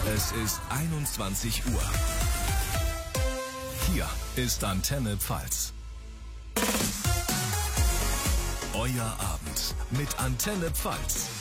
Es ist 21 Uhr. Hier ist Antenne Pfalz. Euer Abend mit Antenne Pfalz.